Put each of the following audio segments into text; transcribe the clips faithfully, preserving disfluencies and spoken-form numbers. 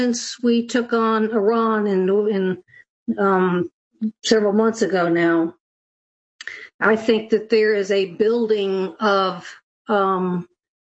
since we took on Iran in, in um, several months ago now, I think that there is a building of um,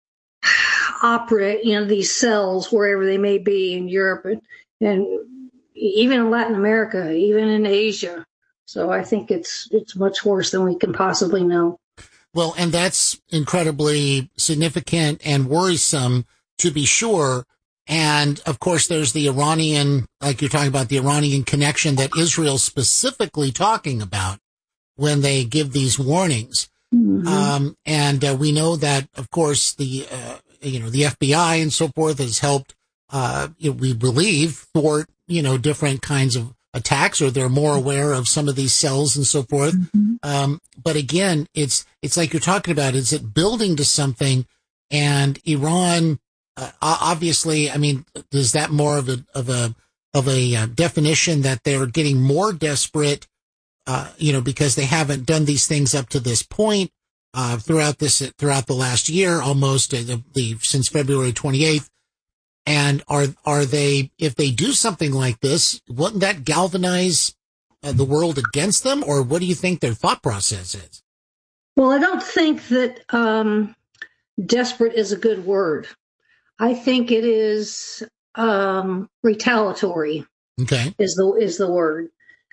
opera, you know, these cells wherever they may be in Europe and, and even in Latin America, even in Asia. So I think it's it's much worse than we can possibly know. Well, and that's incredibly significant and worrisome, to be sure. And, of course, there's the Iranian, like you're talking about, the Iranian connection that Israel's specifically talking about when they give these warnings. Mm-hmm. Um, and uh, we know that, of course, the, uh, you know, the F B I and so forth has helped, uh, we believe, thwart, you know, different kinds of attacks, or they're more aware of some of these cells and so forth. Mm-hmm. Um, but again, it's, it's like you're talking about, is it building to something? And Iran, uh, obviously, I mean, is that more of a, of a, of a uh, definition that they're getting more desperate, uh, you know, because they haven't done these things up to this point, uh, throughout this, throughout the last year, almost uh, the, the, since February twenty-eighth. And are, are they, if they do something like this, wouldn't that galvanize uh, the world against them? Or what do you think their thought process is? Well, I don't think that um, desperate is a good word. I think it is um, retaliatory. Okay, is the is the word,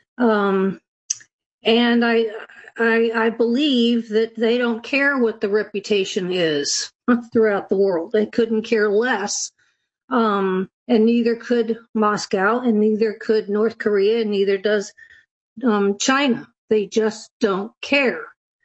um, and I, I I believe that they don't care what the reputation is throughout the world. They couldn't care less. Um, and neither could Moscow, and neither could North Korea, and neither does um, China. They just don't care.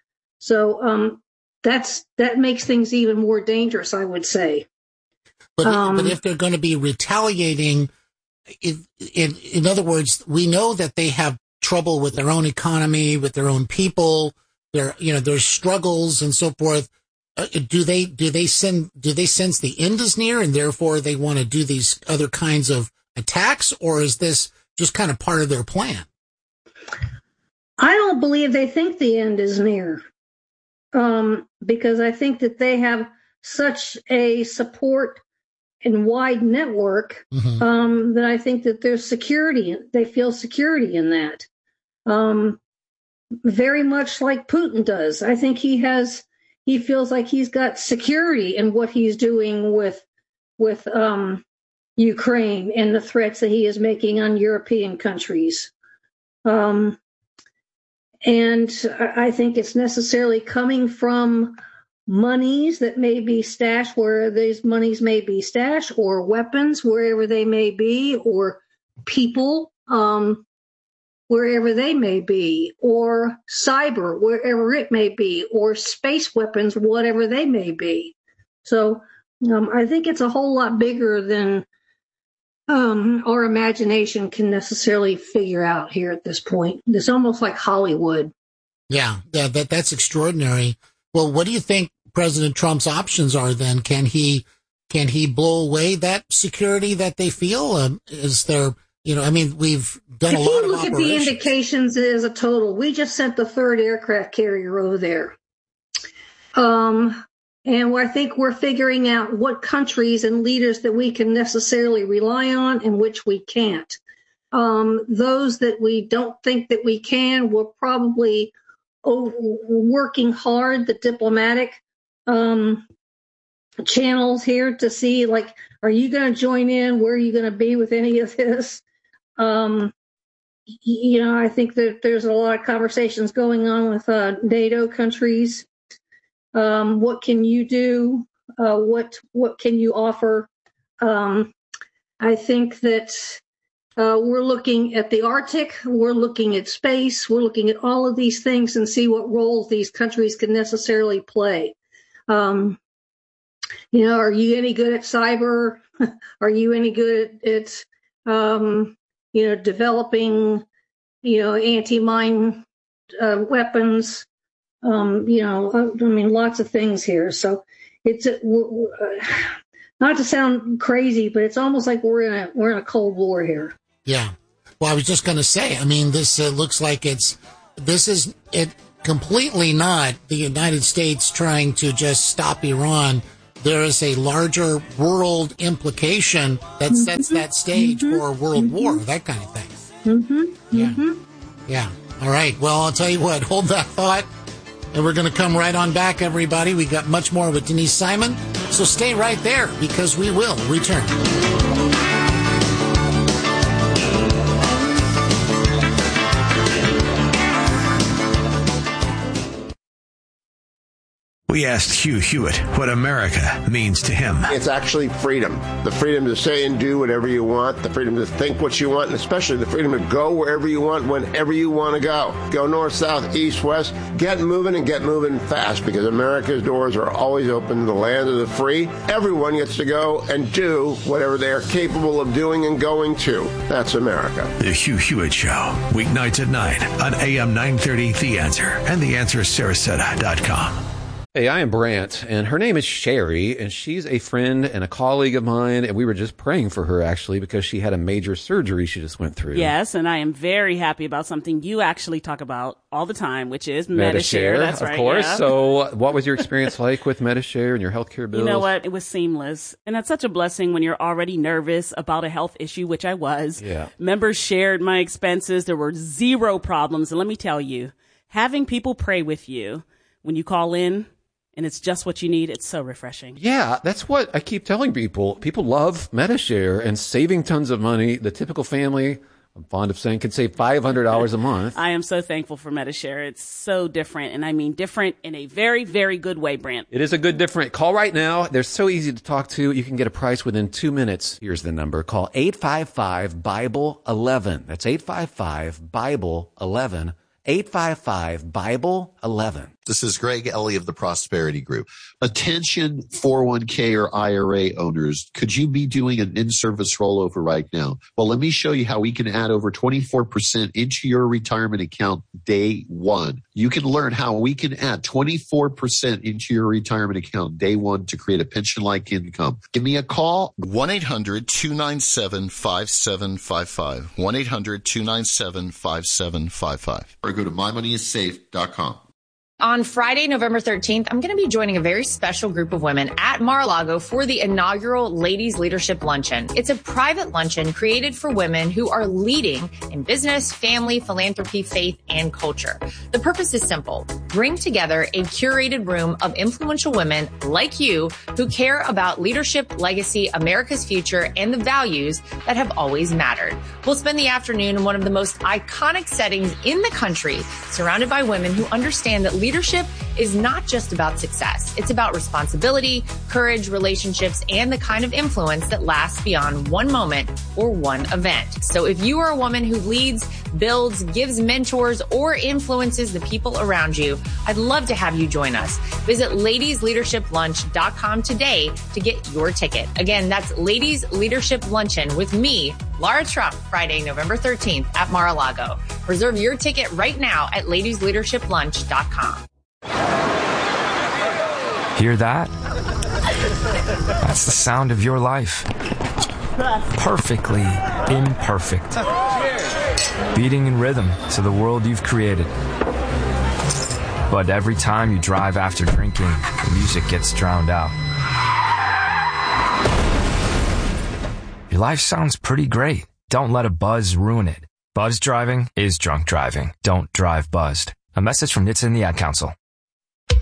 So um, that's that makes things even more dangerous, I would say. But, um, but if they're going to be retaliating, if, in in other words, we know that they have trouble with their own economy, with their own people, their you know their struggles and so forth. Uh, do they do they send do they sense the end is near and therefore they want to do these other kinds of attacks, or is this just kind of part of their plan? I don't believe they think the end is near, um, because I think that they have such a support and wide network, mm-hmm. um, that I think that there's security. They feel security in that, um, very much like Putin does. I think he has. He feels like he's got security in what he's doing with with um, Ukraine and the threats that he is making on European countries. Um, and I think it's necessarily coming from monies that may be stashed where these monies may be stashed, or weapons wherever they may be, or people um, wherever they may be, or cyber, wherever it may be, or space weapons, whatever they may be. So um, I think it's a whole lot bigger than um, our imagination can necessarily figure out here at this point. It's almost like Hollywood. Yeah, yeah, that that's extraordinary. Well, what do you think President Trump's options are then? Can he can he blow away that security that they feel? Um, is there You know, I mean, we've done if a lot of operations. If you look at the indications as a total, we just sent the third aircraft carrier over there. Um, and I think we're figuring out what countries and leaders that we can necessarily rely on and which we can't. Um, those that we don't think that we can, we're probably over- working hard, the diplomatic um, channels here to see, like, are you going to join in? Where are you going to be with any of this? Um, you know, I think that there's a lot of conversations going on with uh, NATO countries. Um, what can you do? Uh, what what can you offer? Um, I think that uh, we're looking at the Arctic. We're looking at space. We're looking at all of these things and see what roles these countries can necessarily play. Um, you know, are you any good at cyber? Are you any good at, um, you know, developing, you know, anti-mine uh, weapons? Um, you know, I mean, lots of things here. So it's uh, not to sound crazy, but it's almost like we're in a we're in a Cold War here. Yeah. Well, I was just going to say, I mean, this uh, looks like it's this is it completely not the United States trying to just stop Iran, there is a larger world implication that mm-hmm. sets that stage mm-hmm. for a world mm-hmm. war, that kind of thing. Mm-hmm. Yeah. Mm-hmm. Yeah. All right. Well, I'll tell you what, hold that thought. And we're going to come right on back, everybody. We got much more with Denise Simon. So stay right there because we will return. We asked Hugh Hewitt what America means to him. It's actually freedom. The freedom to say and do whatever you want, the freedom to think what you want, and especially the freedom to go wherever you want, whenever you want to go. Go north, south, east, west. Get moving and get moving fast because America's doors are always open to the land of the free. Everyone gets to go and do whatever they are capable of doing and going to. That's America. The Hugh Hewitt Show, weeknights at nine on A M nine thirty, The Answer, and the answer sarasota dot com. Hey, I am Brant, and her name is Sherry, and she's a friend and a colleague of mine, and we were just praying for her, actually, because she had a major surgery she just went through. Yes, and I am very happy about something you actually talk about all the time, which is Medi-Share. That's of right, course. yeah. So what was your experience like with Medi-Share and your healthcare bills? You know what? It was seamless, and that's such a blessing when you're already nervous about a health issue, which I was. Yeah. Members shared my expenses. There were zero problems, and let me tell you, having people pray with you when you call in, and it's just what you need. It's so refreshing. Yeah, that's what I keep telling people. People love Medi-Share and saving tons of money. The typical family, I'm fond of saying, can save five hundred dollars a month. I am so thankful for Medi-Share. It's so different, and I mean different in a very, very good way, Brant. It is a good different. Call right now. They're so easy to talk to. You can get a price within two minutes. Here's the number. Call eight five five, Bible eleven. That's eight five five, Bible eleven. eight five five, Bible eleven. This is Greg Ellie of the Prosperity Group. Attention four oh one k or I R A owners. Could you be doing an in-service rollover right now? Well, let me show you how we can add over twenty-four percent into your retirement account day one. You can learn how we can add twenty-four percent into your retirement account day one to create a pension-like income. Give me a call. one eight hundred, two nine seven, five seven five five. one eight hundred, two nine seven, five seven five five. Or go to my money is safe dot com. On Friday, November thirteenth, I'm going to be joining a very special group of women at Mar-a-Lago for the inaugural Ladies Leadership Luncheon. It's a private luncheon created for women who are leading in business, family, philanthropy, faith, and culture. The purpose is simple. Bring together a curated room of influential women like you who care about leadership, legacy, America's future, and the values that have always mattered. We'll spend the afternoon in one of the most iconic settings in the country, surrounded by women who understand that leadership is not just about success. It's about responsibility, courage, relationships, and the kind of influence that lasts beyond one moment or one event. So if you are a woman who leads, builds, gives mentors, or influences the people around you, I'd love to have you join us. Visit ladies leadership lunch dot com today to get your ticket. Again, that's Ladies Leadership Luncheon with me, Laura Trump, Friday, November thirteenth at Mar-a-Lago. Reserve your ticket right now at ladies leadership lunch dot com. Hear that? That's the sound of your life. Perfectly imperfect. Beating in rhythm to the world you've created. But every time you drive after drinking, the music gets drowned out. Your life sounds pretty great. Don't let a buzz ruin it. Buzz driving is drunk driving. Don't drive buzzed. A message from N H T S A and the Ad Council.